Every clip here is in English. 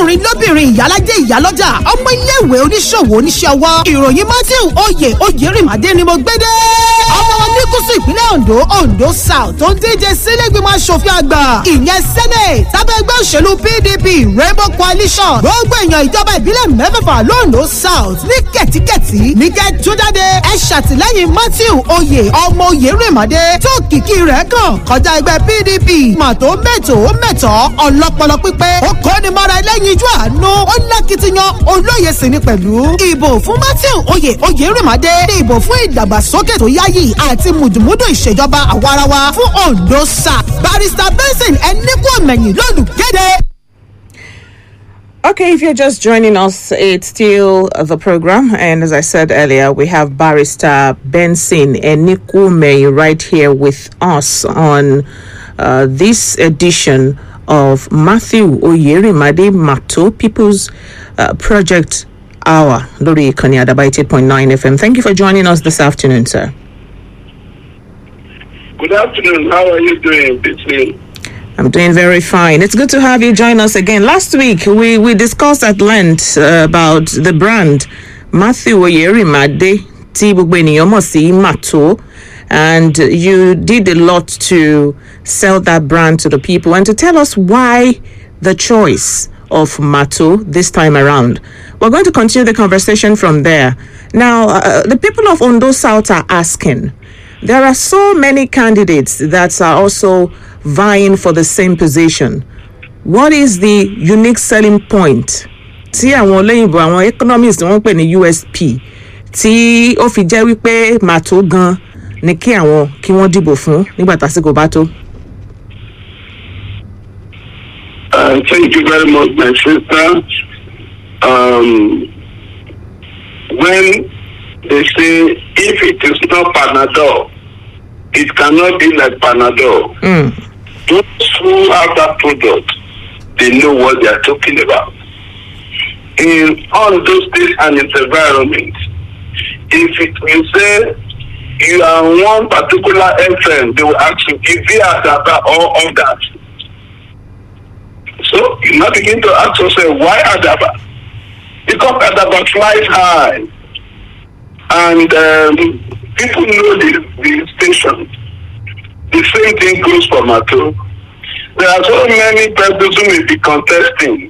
lọ́kùnrin lóbìnrin ìyálàjẹ́ ìyálọ́jà ọmọ iléèwé oníṣòwò oníṣẹ́ ọwọ́ ìròyìn Matthew Oyèrìmádé ni mo gbé dé. ọmọ wọn ní gúúsù ìpínlẹ̀ Ondo South tó ń díje sílẹ̀gbìmọ̀ aṣòfin àgbà ìyẹn Senate tábẹ́ ẹgbẹ́ òṣèlú PDP Rainbow Coalition gbogbo èèyàn ìjọba ìbílẹ̀ mẹ́fẹ̀fà l'Ondo South ní kẹ̀tíkẹ̀tí ní kẹ́túndádé ẹ ṣàtìlẹ́yìn Matthew ọmọ Oyèrìmádé tó kìkì rẹ̀ kàn kọjá ẹgbẹ́ PDP màtó mẹ́tọ́ ọlọ́pọlọ pípé ó kọ́ni mọ́ra ẹlẹ́yin ijó àánú ó lákìtìyàn olóye sì ni pẹ̀lú ìbò fún Matthew Oyèrìmádé ní ìbò fún ìdàgbàsókè tó yáyì àti mùdùmùdù ìṣèjọba àwarawa fún Ondo South Barrister Benson Ẹnikúọ̀mẹ̀yìn lólùkéde. Okay, if you're just joining us, it's still the program. And as I said earlier, we have Barrister Benson Ẹnikúọ̀mẹ̀yìn right here with us on this edition of Matthew Oyèrìmádé Mato People's Project Hour, lórí ìkànnì Àdàbà 88.9 FM. Thank you for joining us this afternoon, sir. Good afternoon. How are you doing, Bitsy? I'm doing very fine. It's good to have you join us again. Last week, we discussed at length about the brand Matthew Oyèrìmádé tí gbogbo ènìyàn mọ̀ sí Mato, and you did a lot to sell that brand to the people and to tell us why the choice of Mato this time around. We're going to continue the conversation from there. Now, the people of Ondo South are asking, there are so many candidates that are also vying for the same position. What is the unique selling point tí àwọn olóyìnbó àwọn economists wọ́n pè ní USP tí ó fi jẹ́ wípé Mato gan ni kí wọ́n dìbò fún nígbà tásìkò bá tó? Thank you very much, my sister. When they say if it is not Panadol, it cannot be like Panadol. Those who have that product, they know what they are talking about. In all those states and its environment, if you say you are one particular FM, they will ask you, is it Adaba or others? So you now begin to ask yourself, why Adaba? Because Adaba flies high. And people know the station. The same thing goes for Mato. There are so many persons who may be contesting.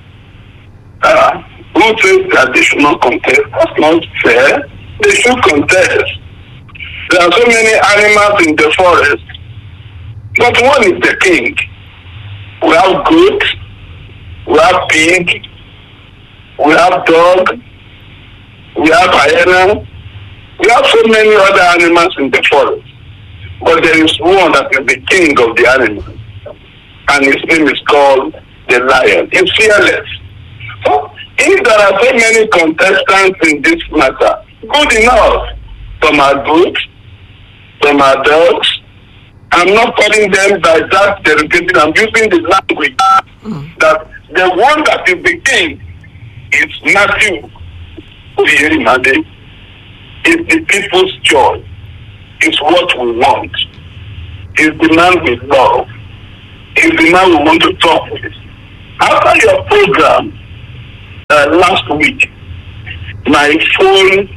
Who think that they should not contest? That's not fair. They should contest. There are so many animals in the forest, but one is the king. We have goat, we have pig, we have dog, we have hyena, we have so many other animals in the forest. But there is one that is the king of the animals, and his name is called the lion. He's fearless. So if there are so many contestants in this matter, good enough. Some are good, some are dogs. I'm not calling them by that derogatory. I'm using the language that the one that is the king is Matthew Oyèrìmádé. It's the people's joy. It's what we want. It's the man we love. It's the man we want to talk with. After your program last week, my phone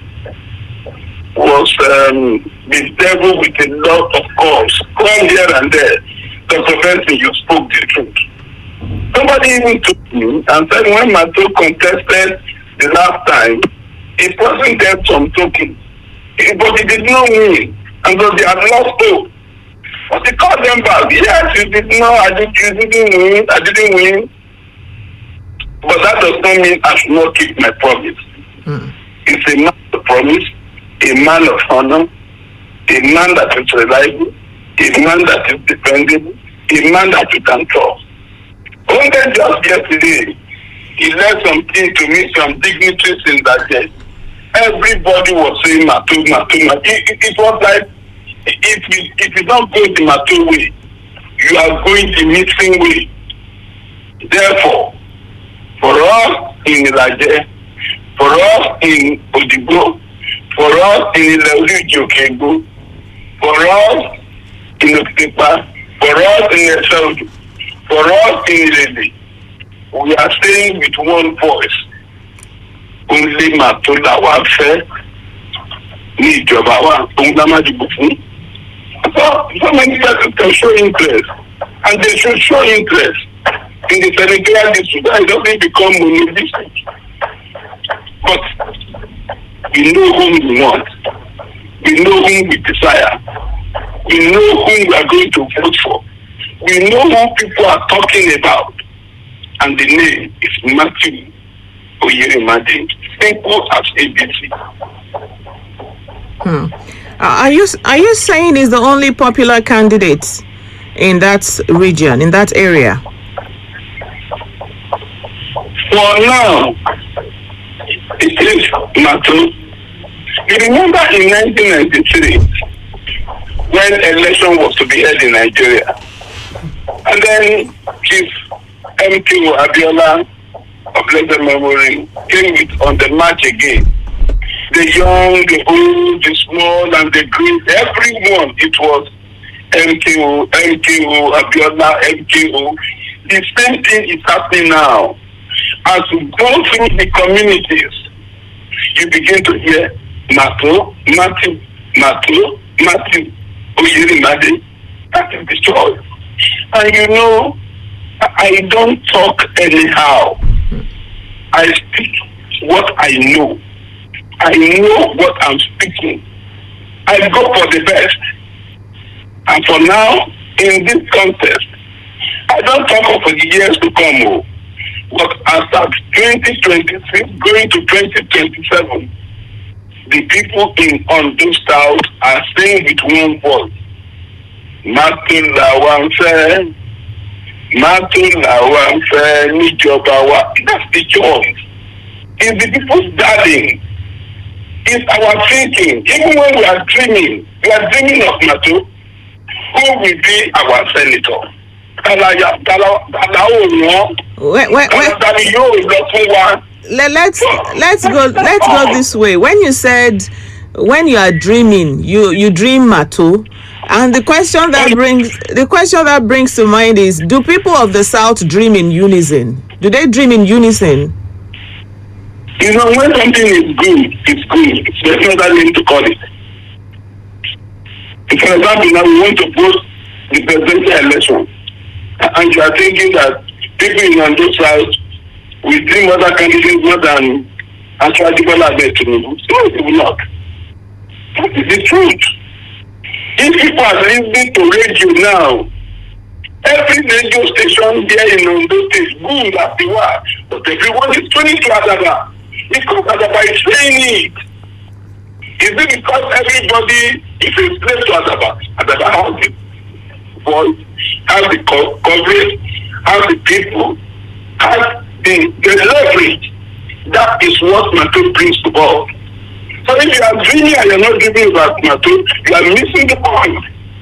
was the devil with a lot of calls. Come here and there. Dr. Benson, you spoke the truth. Somebody even took me and said when Mato contested the last time, he wasn't there some token. But he did not win. And so they had lost hope. But they called them back. Yes, you did not. I didn't win. But that does not mean I should not keep my promise. It's a man of promise, a man of honor, a man that is reliable, a man that is dependable, a man that you can trust. Only just yesterday, he led some things to me, some dignitaries in that day. Everybody was saying Mato. It was like, if you don't go the Mato way, you are going the missing way. Therefore, for us in Ilaje, for us in Odigbo, for us in Ilẹ̀-Orí-Ìjì-Òkè-Ègbó, for us in Òkìtìpá, for us in Ẹ̀sẹ̀-Odò, for us in Ìrẹ̀lẹ̀, we are saying with one voice, only Matola wa fẹ́ ní ìjọba wa tó ń dáná dìbò fún. So many people can show interest, and they should show interest in the senatorial district. That doesn't become monopolistic. But we know whom we want. We know whom we desire. We know whom we are going to vote for. We know who people are talking about. And the name is Matthew Oyerimade. Simple as ABC. Are you saying he's the only popular candidate in that region, in that area? For now, it is Matthew. You remember in 1993, when election was to be held in Nigeria, and then Chief MK Abiola of blessed memory came with on the march again. The young, the old, the small, and the great, everyone, it was MKO, Abiola, MKO. The same thing is happening now. As you go through the communities, you begin to hear Matthew Oyerimade. That is the choice. And you know, I don't talk anyhow. I speak what I know. I know what I'm speaking. I go for the best. And for now, in this contest, I don't talk for the years to come. But as of 2026 going to 2027, the people in Ondo South are saying with one voice, Matola wa fẹ́, Matola wa fẹ́ níjọba wa. That's the choice. It's the people's darling. It's our thinking. Even when we are dreaming of Mato, who will be our senator? Let's go this way. When you said when you are dreaming, you dream Mato, and the question that brings to mind is, do people of the South dream in unison? Do they dream in unison? You know, when something is good, it's good. There's no other name to call it. For example, now we want to post the presidential election, and you are thinking that people in Ondo South will dream other candidates more than actually Bola Ahmed Tinubu. No, they will not. That is the truth. If people are listening to radio now, every radio station here in Ondo State, good as they were, but everyone is turning to Adaba. Because Adaba is saying it. Is it because everybody is a slave to Adaba? Adaba has the voice, has the coverage, has the people, has the leverage. That is what Mato brings to board. So if you are dreaming and you're not dreaming about Mato, you are missing the point.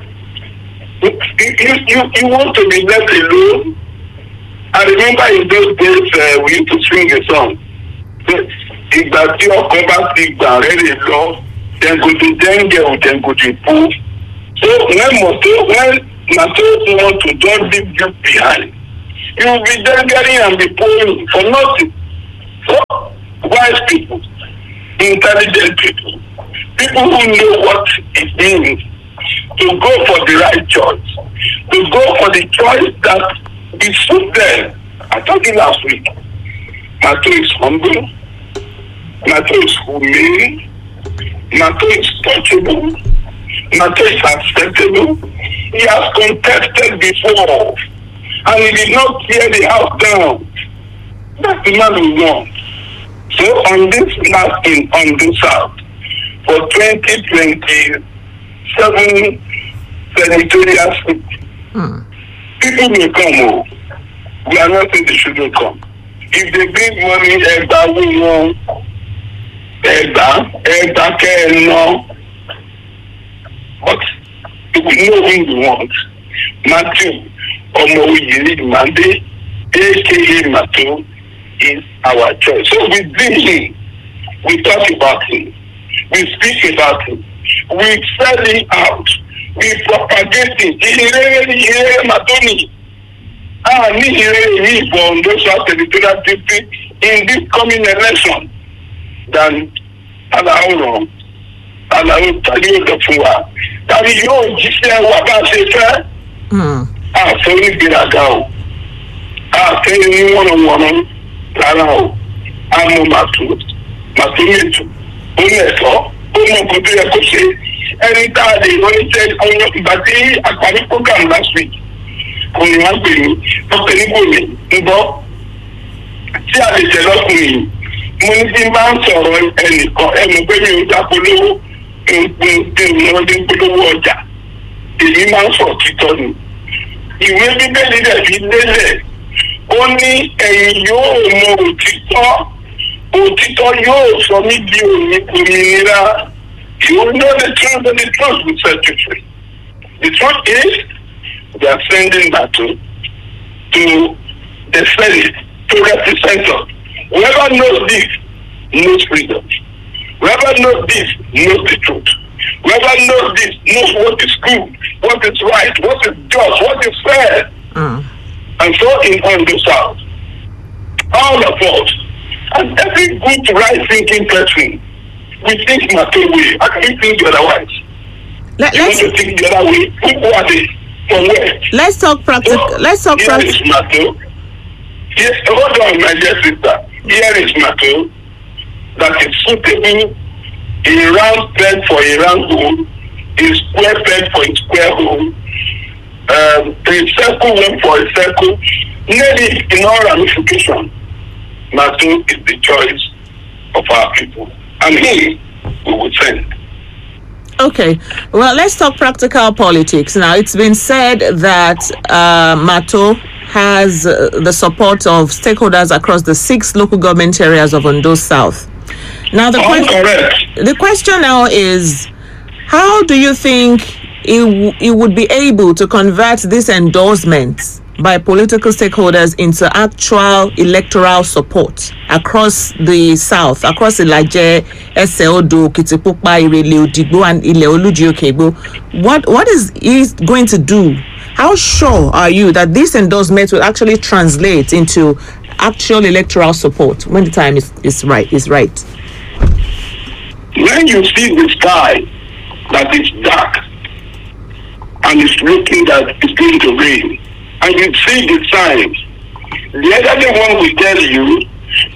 You want to be left alone. I remember in those days we used to sing a song. Ìgbà tí ọkọ bá ti gbà rẹ̀ lọ, then go to Denge, then go to Pooh. So when Mato want to don't leave you behind, you will be dangling and be pulling for nothing. So wise people, intelligent people, people who know what it means to go for the right choice, to go for the choice that will suit them. I told you last week, Mato is humble, Mato is humane, Mato is touchable, Mato is acceptable. He has contested before, and he did not tear the house down. That's the man we want. So on this map in Ondo South, for 2027 senatorial seat, people will come. We are not saying they shouldn't come. If they bring money, we want. But we know who we want. Matthew Oyerimade, aka Mato, is our choice. So we bring him, we talk about him, we speak about him, we sell him out, we propagate him. ní ìrẹ́lẹ̀ yìí for Ondo South Territorial District in this coming election than aláwòrán tàbí ọ̀dọ̀ fún wa tàbí yóò jíṣẹ́ wa bá a ṣe fẹ́. Àfẹ́ onígbèrágà o, àfẹ́ oníwọ̀nàwọ̀nà rárá o, àmọ́ màtó mẹ́tò, ó ní ẹ̀fọ́, ó mọ nǹkan tó yẹ kó ṣe. Ẹni tá a lè wọ́n jẹ́ ọyàn ìgbà tí àpárí program last week kò ní wọ́n pè mí lọ́pẹ́ nígbò mi ń bọ́ tí a lè jẹ́ lọ́kùnrin mo ní bí n bá ń sọ̀rọ̀ ẹnìkan ẹnu pé mi ò dáko lówó wọ́n ti ń polówó ọjà èyí máa ń sọ títọ́ ni. Ìwé bíbélì rẹ̀ fi lélẹ̀ ó ní ẹ̀yin yóò mọ òtítọ́ yóò sọ mí di òmìnira. You know the truth and the truth will set you free. The truth is they are sending battle to the Senate to represent us. Whoever knows this knows freedom. Whoever knows this knows the truth. Whoever knows this knows what is good, what is right, what is just, what is fair. And so in Ondo South, all of us, and every good right-thinking person, we think Mato way. How can we think the otherwise? Let's want to think the other way. Who are they? From where? Let's talk practical. So, let's talk practical. Here is Mato. Yes, hold on, my dear sister. Here is Mato that is suitable. A round peg for a round hole, a square peg for a square hole, a circle one for a circle. Maybe in all ramifications, Mato is the choice of our people. And he we would send. Okay, well, let's talk practical politics. Now, it's been said that Mato has the support of stakeholders across the 6 local government areas of Ondo South. Now, the question now is, how do you think it would be able to convert these endorsements by political stakeholders into actual electoral support across the South, across Ilaje, Eseodo, Kitipupa, Irele, Odigbo, and Ile Oluji-Okegbo? What is he going to do? How sure are you that these endorsements will actually translate into actual electoral support when the time is right? When you see the sky that is dark and it's looking that it's going to rain, and you see the signs, the elderly one will tell you